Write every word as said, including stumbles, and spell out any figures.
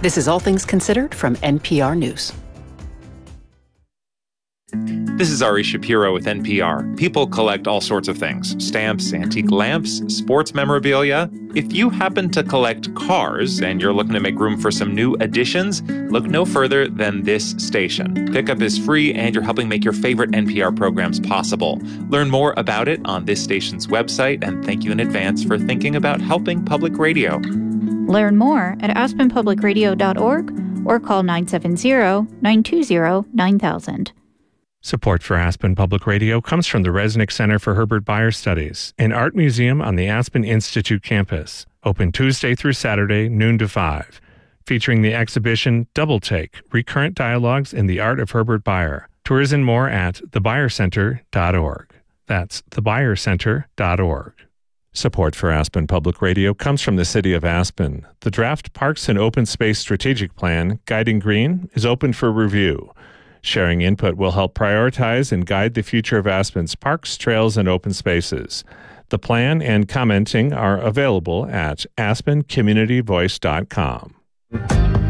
This is All Things Considered from N P R News. This is Ari Shapiro with N P R. People collect all sorts of things: stamps, antique lamps, sports memorabilia. If you happen to collect cars and you're looking to make room for some new additions, look no further than this station. Pickup is free and you're helping make your favorite N P R programs possible. Learn more about it on this station's website, and thank you in advance for thinking about helping public radio. Learn more at aspen public radio dot org or call nine seven zero, nine two zero, nine thousand. Support for Aspen Public Radio comes from the Resnick Center for Herbert Bayer Studies, an art museum on the Aspen Institute campus, open Tuesday through Saturday, noon to five, featuring the exhibition Double Take, Recurrent Dialogues in the Art of Herbert Bayer. Tours and more at the bayer center dot org. That's the bayer center dot org. Support for Aspen Public Radio comes from the City of Aspen. The draft Parks and Open Space Strategic Plan, Guiding Green, is open for review. Sharing input will help prioritize and guide the future of Aspen's parks, trails, and open spaces. The plan and commenting are available at aspen community voice dot com.